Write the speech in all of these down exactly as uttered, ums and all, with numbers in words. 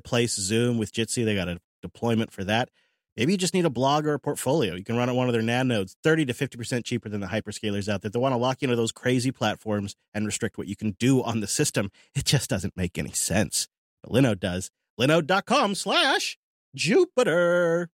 replace Zoom with Jitsi. They got a deployment for that. Maybe you just need a blog or a portfolio. You can run on one of their N A N nodes, thirty to fifty percent cheaper than the hyperscalers out there. They want to lock you into those crazy platforms and restrict what you can do on the system. It just doesn't make any sense. But Linode does. Linode.com slash Jupiter.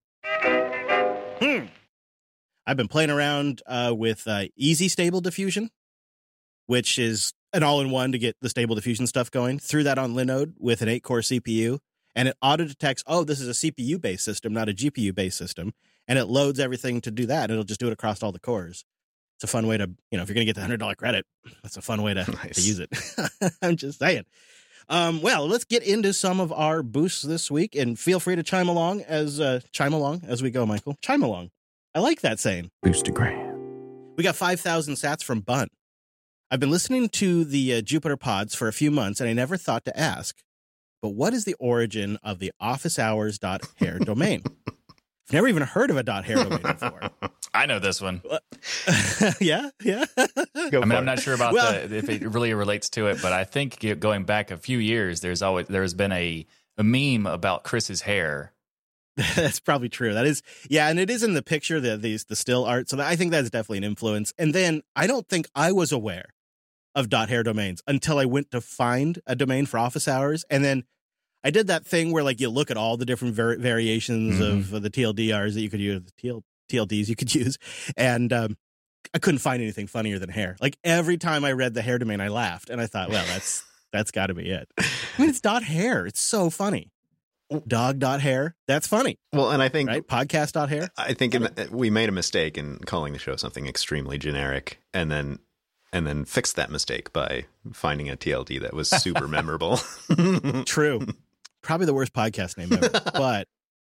Hmm. I've been playing around uh, with uh, Easy Stable Diffusion, which is an all-in-one to get the Stable Diffusion stuff going. Threw that on Linode with an eight-core C P U. And it auto-detects, oh, this is a C P U-based system, not a G P U-based system. And it loads everything to do that. And it'll just do it across all the cores. It's a fun way to, you know, if you're going to get the one hundred dollars credit, that's a fun way to, nice. to use it. I'm just saying. Um, well, let's get into some of our boosts this week. And feel free to chime along as uh, chime along as we go, Michael. Chime along. I like that saying. Boostagram. We got five thousand sats from Bunt. I've been listening to the uh, Jupiter pods for a few months, and I never thought to ask, but what is the origin of the office hours dot hair domain? I've never even heard of a .hair domain before. I know this one. yeah, yeah. I mean, I'm not sure about well, the, if it really relates to it, but I think going back a few years, there's always there's been a, a meme about Chris's hair. That's probably true. That is, yeah, and it is in the picture, the these the still art. So that, I think that's definitely an influence. And then I don't think I was aware of .hair domains until I went to find a domain for office hours, and then I did that thing where like you look at all the different var- variations mm-hmm. of the T L D Rs that you could use, the T L- T L Ds you could use, and um, I couldn't find anything funnier than hair. Like every time I read the hair domain, I laughed, and I thought, well, that's that's got to be it. I mean, it's .hair. It's so funny. Dog.hair. That's funny. Well, and I think right? Podcast.hair. I think in, we made a mistake in calling the show something extremely generic, and then and then fixed that mistake by finding a T L D that was super memorable. True. Probably the worst podcast name ever, but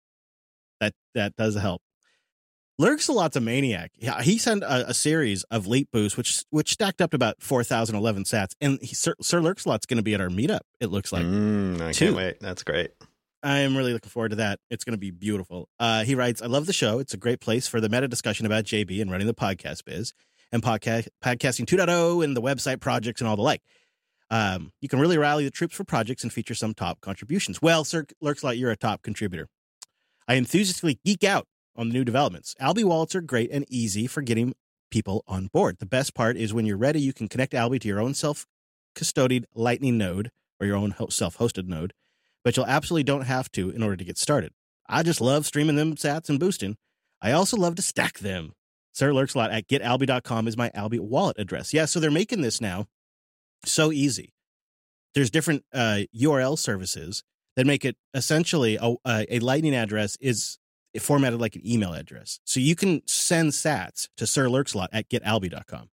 that that does help. Lurksalot's a maniac. Yeah, he sent a, a series of late boosts, which which stacked up to about four thousand eleven sats. And he, Sir, Sir Lurksalot's going to be at our meetup, it looks like. Mm, I too. can't wait. That's great. I am really looking forward to that. It's going to be beautiful. Uh, he writes, I love the show. It's a great place for the meta discussion about J B and running the podcast biz and podcast, podcasting two point oh and the website projects and all the like. Um, you can really rally the troops for projects and feature some top contributions. Well, Sir Lurksalot, you're a top contributor. I enthusiastically geek out on the new developments. Alby wallets are great and easy for getting people on board. The best part is when you're ready, you can connect Alby to your own self-custodied Lightning node or your own self-hosted node, but you'll absolutely don't have to in order to get started. I just love streaming them sats and boosting. I also love to stack them. Sir Lurksalot at get alby dot com is my Alby wallet address. Yeah, so they're making this now so easy. There's different uh, U R L services that make it essentially a, a Lightning address is formatted like an email address. So you can send sats to Sir Lurksalot at get alby dot com.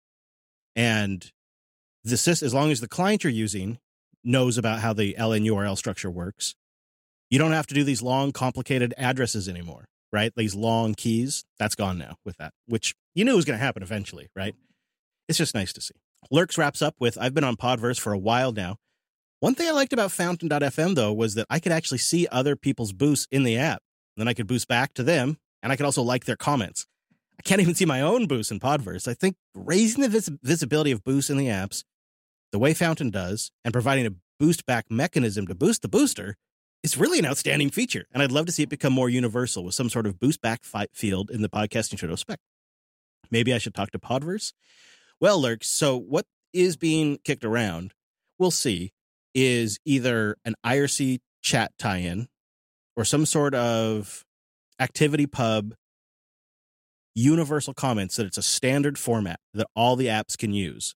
And the sys, as long as the client you're using knows about how the L N U R L structure works, you don't have to do these long, complicated addresses anymore, right? These long keys, that's gone now with that, which you knew was going to happen eventually, right? It's just nice to see. Lurks wraps up with, I've been on Podverse for a while now. One thing I liked about Fountain dot f m, though, was that I could actually see other people's boosts in the app. Then I could boost back to them, and I could also like their comments. I can't even see my own boosts in Podverse. I think raising the vis- visibility of boosts in the apps, the way Fountain does, and providing a boost back mechanism to boost the booster is really an outstanding feature. And I'd love to see it become more universal with some sort of boost back fi- field in the podcasting show spec. Maybe I should talk to Podverse. Well, Lurks, so what is being kicked around, we'll see, is either an I R C chat tie-in or some sort of activity pub universal comments that it's a standard format that all the apps can use.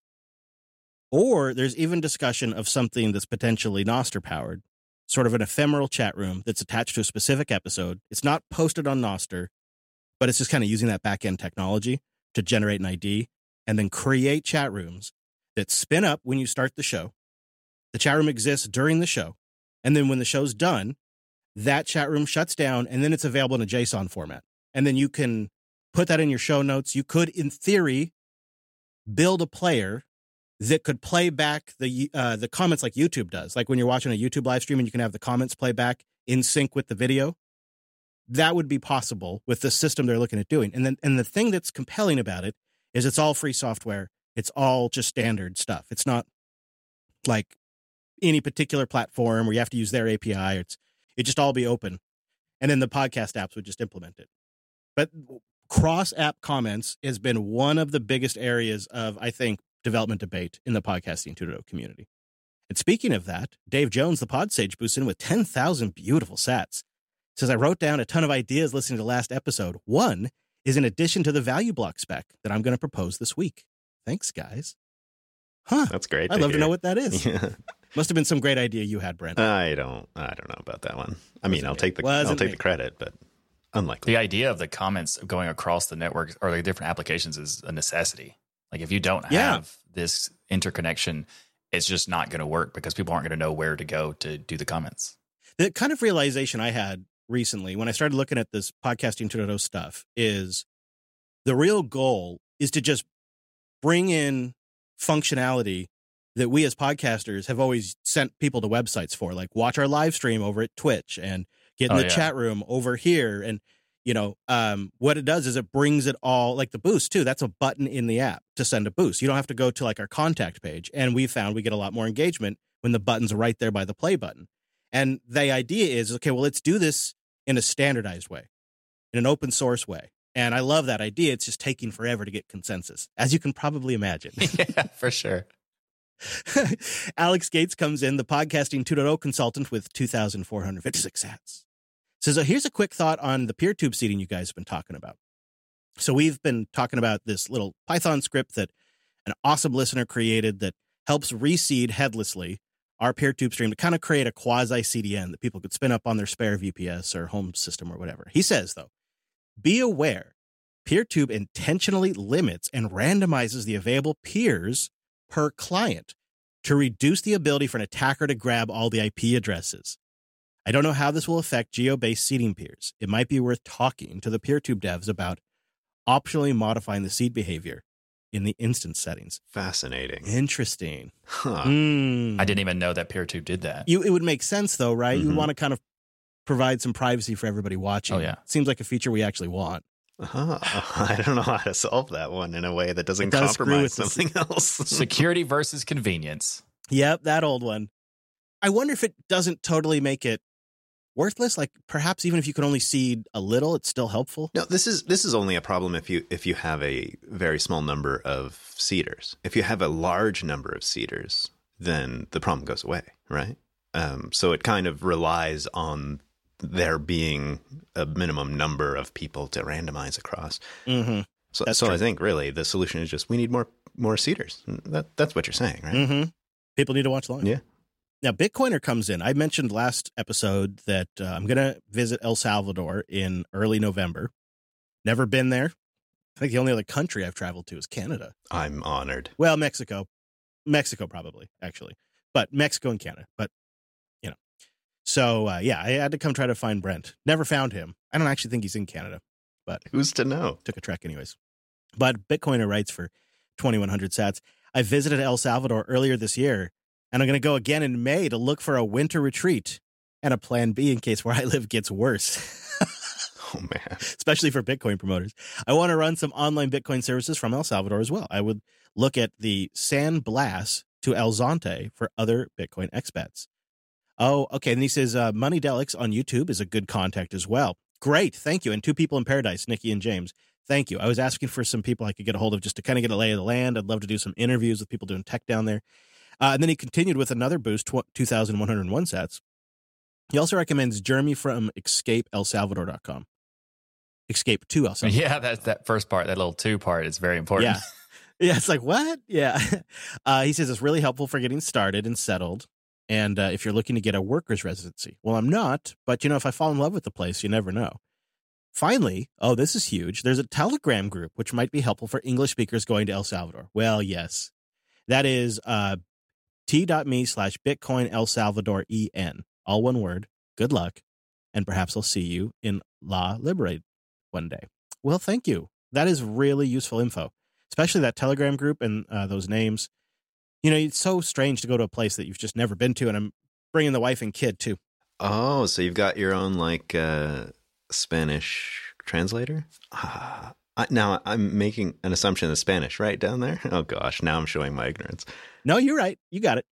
Or there's even discussion of something that's potentially Nostr powered, sort of an ephemeral chat room that's attached to a specific episode. It's not posted on Nostr, but it's just kind of using that back-end technology to generate an I D and then create chat rooms that spin up when you start the show. The chat room exists during the show. And then when the show's done, that chat room shuts down and then it's available in a JSON format. And then you can put that in your show notes. You could, in theory, build a player that could play back the uh, the comments like YouTube does. Like when you're watching a YouTube live stream and you can have the comments play back in sync with the video. That would be possible with the system they're looking at doing. And then, and the thing that's compelling about it is it's all free software. It's all just standard stuff. It's not like any particular platform where you have to use their A P I. It's It'd just all be open. And then the podcast apps would just implement it. But cross-app comments has been one of the biggest areas of, I think, development debate in the Podcasting two point oh community. And speaking of that, Dave Jones, the Podsage, boosts in with ten thousand beautiful sats. Says, I wrote down a ton of ideas listening to the last episode. One is in addition to the value block spec that I'm going to propose this week. Thanks, guys. Huh. That's great. I'd to love hear. to know what that is. Yeah. Must have been some great idea you had, Brent. I don't. I don't know about that one. I mean, Wasn't I'll me. take the. Wasn't I'll take me. the credit, but unlikely. The idea of the comments going across the network or the different applications is a necessity. Like if you don't Yeah. have this interconnection, it's just not going to work because people aren't going to know where to go to do the comments. The kind of realization I had recently when I started looking at this Podcasting two point oh stuff is the real goal is to just bring in functionality that we as podcasters have always sent people to websites for, like watch our live stream over at Twitch and get in Oh, the yeah. chat room over here. And, you know, um, what it does is it brings it all, like the boost too. That's a button in the app to send a boost. You don't have to go to like our contact page. And we found we get a lot more engagement when the button's right there by the play button. And the idea is, okay, well, let's do this in a standardized way, in an open source way. And I love that idea. It's just taking forever to get consensus, as you can probably imagine. Yeah, for sure. Alex Gates comes in, the Podcasting two point oh consultant with two thousand four hundred fifty-six sats. Says, so here's a quick thought on the PeerTube seeding you guys have been talking about. So we've been talking about this little Python script that an awesome listener created that helps reseed headlessly our PeerTube stream to kind of create a quasi C D N that people could spin up on their spare V P S or home system or whatever. He says, though, be aware, PeerTube intentionally limits and randomizes the available peers per client to reduce the ability for an attacker to grab all the I P addresses. I don't know how this will affect geo-based seeding peers. It might be worth talking to the PeerTube devs about optionally modifying the seed behavior in the instance settings. Fascinating. Interesting. Huh. Mm. I didn't even know that PeerTube did that. You, it would make sense, though, right? Mhm. You want to kind of provide some privacy for everybody watching. Oh, yeah. Seems like a feature we actually want. Huh. I don't know how to solve that one in a way that doesn't It does screw compromise with the- something else. Security versus convenience. Yep, that old one. I wonder if it doesn't totally make it worthless. Like perhaps even if you can only seed a little, it's still helpful. No, this is this is only a problem if you if you have a very small number of seeders. If you have a large number of seeders, then the problem goes away, right? Um, so it kind of relies on there being a minimum number of people to randomize across. Mm-hmm. So, That's so true. I think really the solution is just we need more more seeders. That that's what you're saying, right? Mm-hmm. People need to watch live. Yeah. Now, Bitcoiner comes in. I mentioned last episode that uh, I'm going to visit El Salvador in early November. Never been there. I think the only other country I've traveled to is Canada. I'm honored. Well, Mexico. Mexico, probably, actually. But Mexico and Canada. But, you know. So, uh, yeah, I had to come try to find Brent. Never found him. I don't actually think he's in Canada. But Who's to know? took a trek anyways. But Bitcoiner writes for twenty-one hundred sats. I visited El Salvador earlier this year, and I'm going to go again in May to look for a winter retreat and a plan B in case where I live gets worse, Oh man. especially for Bitcoin promoters. I want to run some online Bitcoin services from El Salvador as well. I would look at the San Blas to El Zonte for other Bitcoin expats. Oh, okay. And he says uh, Money Delics on YouTube is a good contact as well. Great. Thank you. And Two People in Paradise, Nikki and James. Thank you. I was asking for some people I could get a hold of just to kind of get a lay of the land. I'd love to do some interviews with people doing tech down there. Uh, and then he continued with another boost, two thousand one hundred one sats. He also recommends Jeremy from escape el salvador dot com. Escape to El Salvador. Yeah, that's that first part, that little two part is very important. Yeah. Yeah, it's like, what? Yeah. Uh, he says it's really helpful for getting started and settled. And uh, if you're looking to get a worker's residency. Well, I'm not. But, you know, if I fall in love with the place, you never know. Finally, oh, this is huge. There's a Telegram group, which might be helpful for English speakers going to El Salvador. Well, yes. That is uh, t.me slash Bitcoin El Salvador En. All one word. Good luck. And perhaps I'll see you in La Liberate one day. Well, thank you. That is really useful info, especially that Telegram group and uh, those names. You know, it's so strange to go to a place that you've just never been to. And I'm bringing the wife and kid, too. Oh, so you've got your own like uh, Spanish translator? Ah, I, now I'm making an assumption of Spanish right down there. Oh gosh, now I'm showing my ignorance. No, you're right. You got it.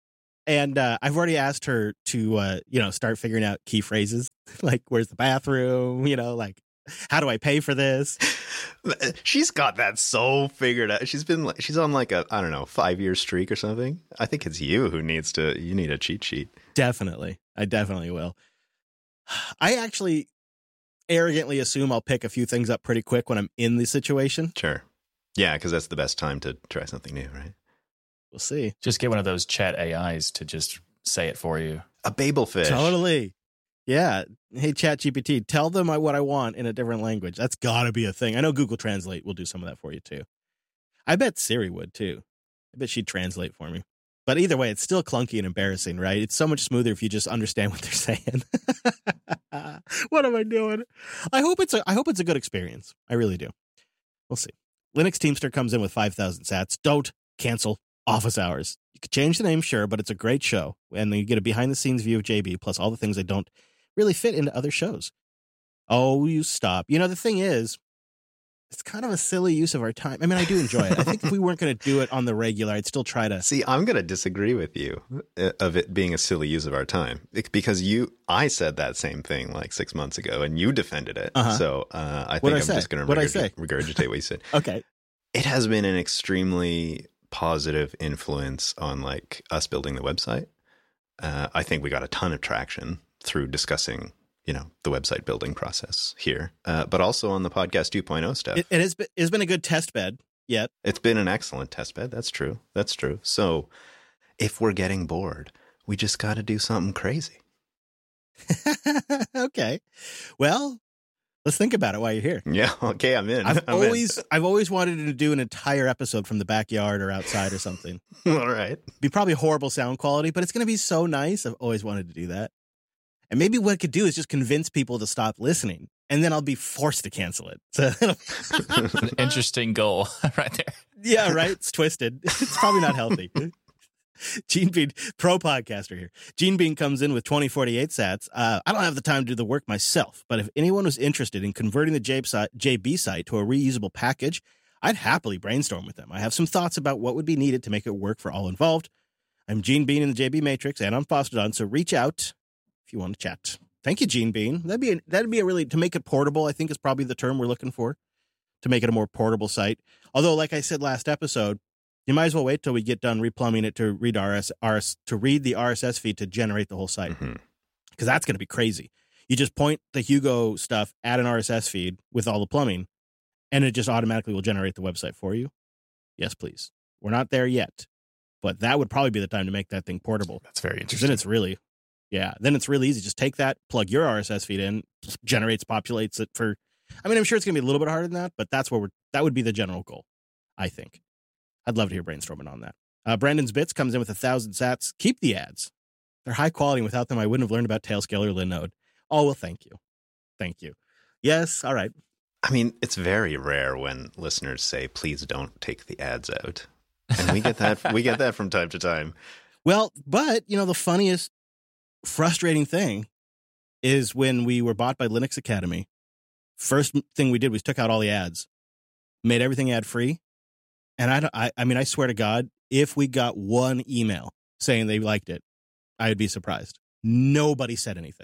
And uh, I've already asked her to, uh, you know, start figuring out key phrases like, where's the bathroom? You know, like, how do I pay for this? She's got that so figured out. She's been like, she's on like a, I don't know, five year streak or something. I think it's you who needs to, you need a cheat sheet. Definitely. I definitely will. I actually arrogantly assume I'll pick a few things up pretty quick when I'm in the situation. Sure. Yeah, because that's the best time to try something new, right? We'll see. Just get one of those chat A Is to just say it for you. A Babelfish. Totally. Yeah. Hey, ChatGPT, tell them what I want in a different language. That's got to be a thing. I know Google Translate will do some of that for you, too. I bet Siri would, too. I bet she'd translate for me. But either way, it's still clunky and embarrassing, right? It's so much smoother if you just understand what they're saying. What am I doing? I hope it's a, I hope it's a good experience. I really do. We'll see. Linux Teamster comes in with five thousand sats. Don't cancel office hours. You could change the name, sure, but it's a great show. And you get a behind-the-scenes view of J B, plus all the things that don't really fit into other shows. Oh, you stop. You know, the thing is, it's kind of a silly use of our time. I mean, I do enjoy it. I think if we weren't going to do it on the regular, I'd still try to. See, I'm going to disagree with you uh, of it being a silly use of our time because you, I said that same thing like six months ago and you defended it. Uh-huh. So uh, I think What'd I I'm say? just going to What'd I regurg- say? regurgitate what you said. Okay. It has been an extremely positive influence on like us building the website. Uh, I think we got a ton of traction through discussing, you know, the website building process here, uh, but also on the podcast two point oh stuff. It, it has been, it's been a good test bed yet. It's been an excellent test bed. That's true. That's true. So if we're getting bored, we just got to do something crazy. Okay. Well, let's think about it while you're here. Yeah. Okay. I'm in. I've I'm always, in. I've always wanted to do an entire episode from the backyard or outside or something. All right. Be probably horrible sound quality, but it's going to be so nice. I've always wanted to do that. And maybe what I could do is just convince people to stop listening, and then I'll be forced to cancel it. So, An interesting goal right there. yeah, right. It's twisted. It's probably not healthy. Gene Bean, pro podcaster here. Gene Bean comes in with twenty forty-eight sats. Uh, I don't have the time to do the work myself, but if anyone was interested in converting the J B site to a reusable package, I'd happily brainstorm with them. I have some thoughts about what would be needed to make it work for all involved. I'm Gene Bean in the J B Matrix and on Fosstodon, so reach out if you want to chat. Thank you, Gene Bean. That'd be a, that'd be a really, to make it portable, I think is probably the term we're looking for, to make it a more portable site. Although, like I said last episode, you might as well wait till we get done replumbing it to read R S, R S to read the R S S feed to generate the whole site, because mm-hmm. that's going to be crazy. You just point the Hugo stuff at an R S S feed with all the plumbing, and it just automatically will generate the website for you. Yes, please. We're not there yet, but that would probably be the time to make that thing portable. That's very interesting. Then it's really, yeah, then it's really easy. Just take that, plug your R S S feed in, generates, populates it for. I mean, I'm sure it's going to be a little bit harder than that, but that's what we're. That would be the general goal, I think. I'd love to hear brainstorming on that. Uh, Brandon's Bits comes in with a thousand sats. Keep the ads. They're high quality, and without them, I wouldn't have learned about Tailscale or Linode. Oh, well, thank you. Thank you. Yes, all right. I mean, it's very rare when listeners say, please don't take the ads out. And we get that we get that from time to time. Well, but, you know, the funniest, frustrating thing is when we were bought by Linux Academy, first thing we did was took out all the ads, made everything ad-free. And I, I, I mean, I swear to God, if we got one email saying they liked it, I'd be surprised. Nobody said anything.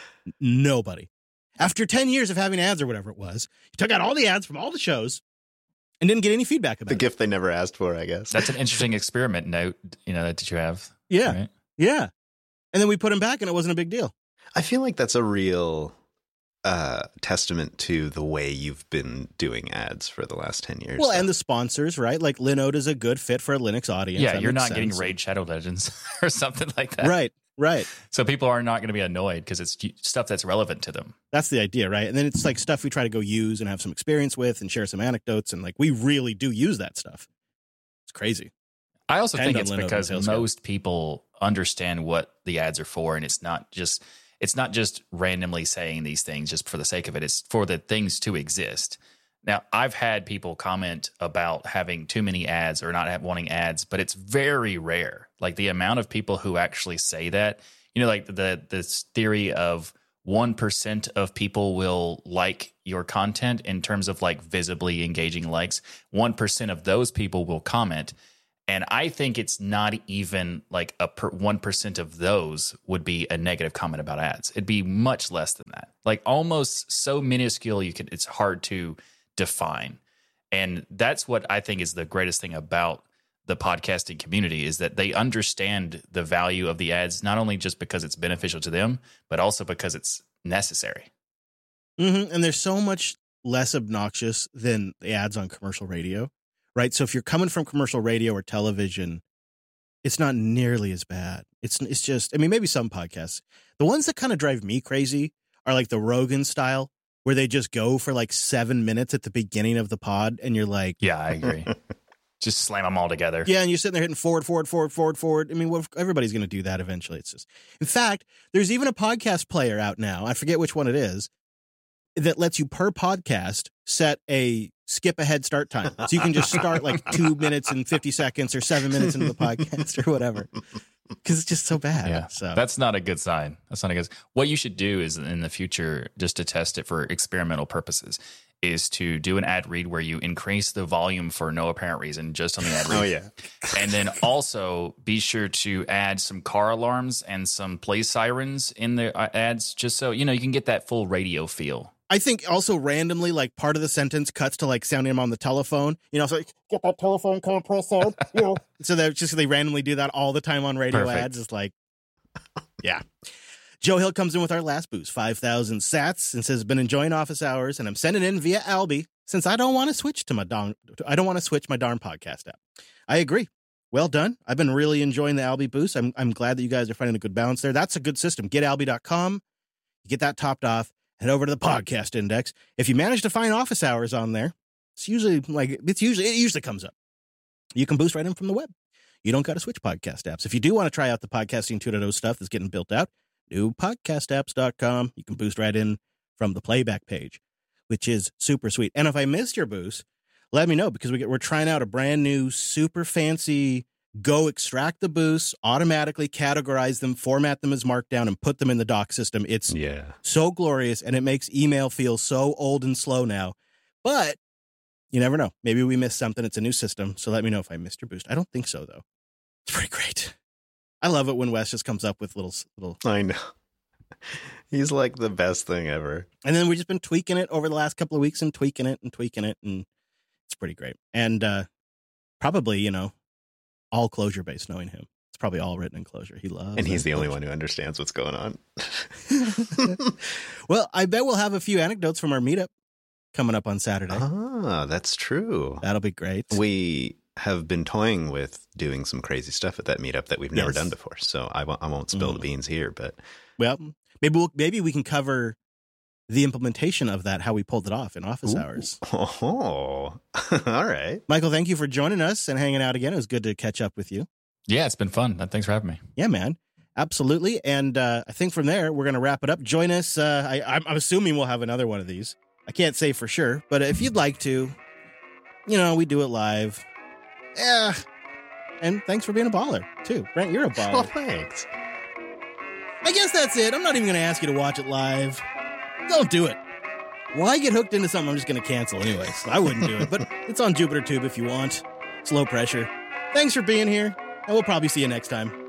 Nobody. After ten years of having ads or whatever it was, you took out all the ads from all the shows and didn't get any feedback about the it. The gift they never asked for, I guess. That's an interesting experiment note, you know, that you have. Yeah. Right? Yeah. And then we put them back and it wasn't a big deal. I feel like that's a real uh, testament to the way you've been doing ads for the last ten years. Well, so. and the sponsors, right? Like Linode is a good fit for a Linux audience. Yeah, that you're not sense. getting Raid Shadow Legends or something like that. Right, right. So people are not going to be annoyed because it's stuff that's relevant to them. That's the idea, right? And then it's like stuff we try to go use and have some experience with and share some anecdotes. And like we really do use that stuff. It's crazy. I also Depend think on it's Linode because and Tailscale. most people understand what the ads are for, and it's not just it's not just randomly saying these things just for the sake of it. It's for the things to exist. Now, I've had people comment about having too many ads or not have, wanting ads, but it's very rare. Like the amount of people who actually say that, you know, like the this theory of one percent of people will like your content in terms of like visibly engaging likes. one percent of those people will comment. And I think it's not even like a per, one percent of those would be a negative comment about ads. It'd be much less than that. Like almost so minuscule, you can, it's hard to define. And that's what I think is the greatest thing about the podcasting community is that they understand the value of the ads, not only just because it's beneficial to them, but also because it's necessary. Mm-hmm. And they're so much less obnoxious than the ads on commercial radio, right? So if you're coming from commercial radio or television, it's not nearly as bad. It's it's just, I mean, maybe some podcasts. The ones that kind of drive me crazy are like the Rogan style, where they just go for like seven minutes at the beginning of the pod, and you're like, yeah, I agree. Just slam them all together. Yeah, and you're sitting there hitting forward, forward, forward, forward, forward. I mean, well, everybody's going to do that eventually. It's just, in fact, there's even a podcast player out now. I forget which one it is that lets you per podcast set a skip ahead start time, so you can just start like two minutes and fifty seconds or seven minutes into the podcast or whatever. Because it's just so bad. Yeah, so that's not a good sign. That's not a good. What you should do is in the future, just to test it for experimental purposes, is to do an ad read where you increase the volume for no apparent reason just on the ad read. Oh, yeah. And then also be sure to add some car alarms and some police sirens in the ads, just so, you know, you can get that full radio feel. I think also randomly, like part of the sentence cuts to like sounding him on the telephone, you know, so like, get that telephone, come and press on, you know. So they're just, they randomly do that all the time on radio Perfect. ads. It's like, yeah. Joe Hill comes in with our last boost, five thousand sats, and says, been enjoying office hours, and I'm sending in via Albie since I don't want to switch to my darn, I don't want to switch my darn podcast app. I agree. Well done. I've been really enjoying the Albie boost. I'm I'm glad that you guys are finding a good balance there. That's a good system. Get albie dot com. You get that topped off. Head over to the podcast index. If you manage to find office hours on there, it's usually like, it's usually, it usually comes up. You can boost right in from the web. You don't got to switch podcast apps. If you do want to try out the podcasting two point oh stuff that's getting built out, new podcast apps dot com. You can boost right in from the playback page, which is super sweet. And if I missed your boost, let me know, because we get, we're trying out a brand new super fancy go extract the boosts, automatically categorize them, format them as Markdown, and put them in the doc system. It's yeah. so glorious, and it makes email feel so old and slow now. But you never know. Maybe we missed something. It's a new system, so let me know if I missed your boost. I don't think so, though. It's pretty great. I love it when Wes just comes up with little little. I know. He's like the best thing ever. And then we've just been tweaking it over the last couple of weeks and tweaking it and tweaking it, and it's pretty great. And uh, probably, you know, all Clojure based, knowing him. It's probably all written in Clojure. He loves And he's the Clojure. only one who understands what's going on. Well, I bet we'll have a few anecdotes from our meetup coming up on Saturday. Ah, that's true. That'll be great. We have been toying with doing some crazy stuff at that meetup that we've never Yes. done before. So I won't, I won't spill Mm. the beans here, but Well, maybe we'll, maybe we can cover the implementation of that, how we pulled it off in office Ooh. hours. Oh, all right. Michael, thank you for joining us and hanging out again. It was good to catch up with you. Yeah, it's been fun. Thanks for having me. Yeah, man. Absolutely. And uh, I think from there, we're going to wrap it up. Join us. Uh, I, I'm, I'm assuming we'll have another one of these. I can't say for sure, but if you'd like to, you know, we do it live. Yeah. And thanks for being a baller, too. Brent, you're a Well, baller. thanks. I guess that's it. I'm not even going to ask you to watch it live. Don't do it. Why get hooked into something I'm just going to cancel anyways? I wouldn't do it, but it's on Jupiter Tube if you want. It's low pressure. Thanks for being here, and we'll probably see you next time.